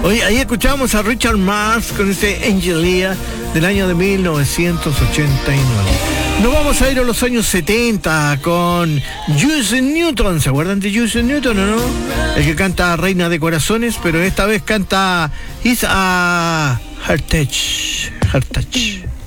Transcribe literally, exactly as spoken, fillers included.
Oye, ahí escuchamos a Richard Marx con ese Angelia del año de mil novecientos ochenta y nueve. Nos vamos a ir a los años setenta con Juice Newton. ¿Se acuerdan de Juice Newton o no? El que canta Reina de Corazones, pero esta vez canta It's a Heart Touch. Heart Touch.